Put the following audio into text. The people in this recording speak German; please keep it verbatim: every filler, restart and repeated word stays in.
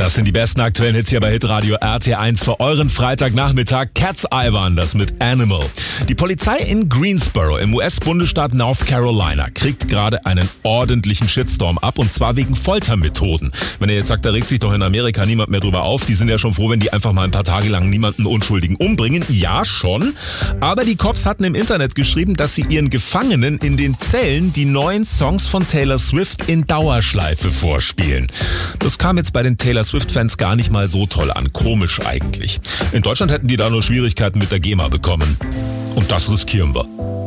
Das sind die besten aktuellen Hits hier bei Hitradio R T eins für euren Freitagnachmittag. Cat's Eye waren das mit Animal. Die Polizei in Greensboro im U S-Bundesstaat North Carolina kriegt gerade einen ordentlichen Shitstorm ab, und zwar wegen Foltermethoden. Wenn ihr jetzt sagt, da regt sich doch in Amerika niemand mehr drüber auf, die sind ja schon froh, wenn die einfach mal ein paar Tage lang niemanden Unschuldigen umbringen. Ja, schon. Aber die Cops hatten im Internet geschrieben, dass sie ihren Gefangenen in den Zellen die neuen Songs von Taylor Swift in Dauerschleife vorspielen. Das kam jetzt bei den Taylor Swift-Fans gar nicht mal so toll an. Komisch eigentlich. In Deutschland hätten die da nur Schwierigkeiten mit der GEMA bekommen. Und das riskieren wir.